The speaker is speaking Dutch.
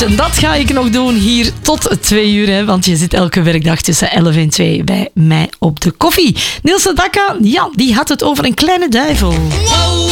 En dat ga ik nog doen hier tot 2 uur. Hè, want je zit elke werkdag tussen 11 en 2 bij mij op de koffie. Niels Sedaka, ja, die had het over een kleine duivel. Wow, wow.